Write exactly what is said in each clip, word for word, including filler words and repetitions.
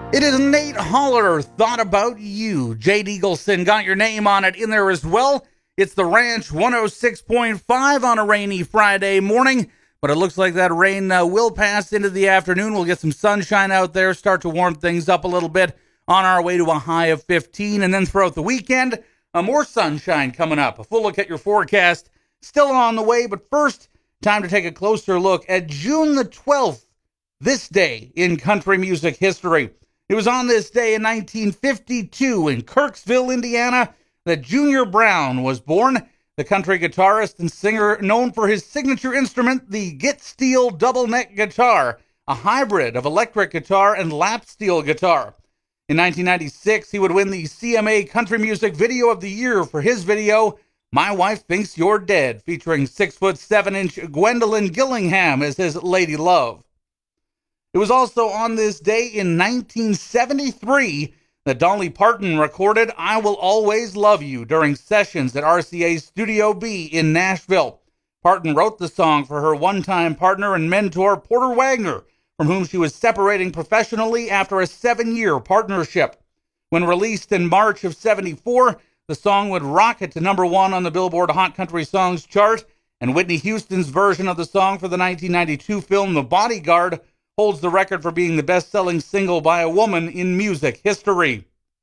It is Nate Holler, Thought About You. Jade Eagleson got your name on it in there as well. It's the Ranch one oh six point five on a rainy Friday morning, but it looks like that rain uh, will pass into the afternoon. We'll get some sunshine out there, start to warm things up a little bit on our way to a high of fifteen, and then throughout the weekend, uh, more sunshine coming up. A full look at your forecast still on the way, but first, time to take a closer look at June the twelfth, this day in country music history. It was on this day in nineteen fifty-two in Kirksville, Indiana, that Junior Brown was born, the country guitarist and singer known for his signature instrument, the Git Steel double neck guitar, a hybrid of electric guitar and lap steel guitar. In nineteen ninety-six, he would win the C M A Country Music Video of the Year for his video, My Wife Thinks You're Dead, featuring six foot seven inch Gwendolyn Gillingham as his lady love. It was also on this day in nineteen seventy-three that Dolly Parton recorded I Will Always Love You during sessions at R C A's Studio B in Nashville. Parton wrote the song for her one-time partner and mentor Porter Wagner, from whom she was separating professionally after a seven-year partnership. When released in March of seventy-four, the song would rocket to number one on the Billboard Hot Country Songs chart, and Whitney Houston's version of the song for the nineteen ninety-two film The Bodyguard holds the record for being the best-selling single by a woman in music history.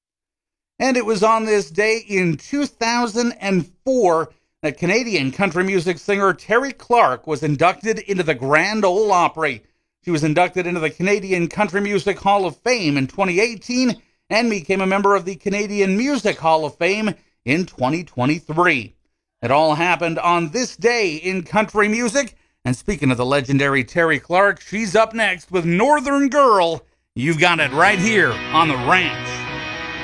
And it was on this day in two thousand four that Canadian country music singer Terri Clark was inducted into the Grand Ole Opry. She was inducted into the Canadian Country Music Hall of Fame in twenty eighteen and became a member of the Canadian Music Hall of Fame in twenty twenty-three. It all happened on this day in country music. And speaking of the legendary Terri Clark, she's up next with Northern Girl. You've got it right here on The Ranch.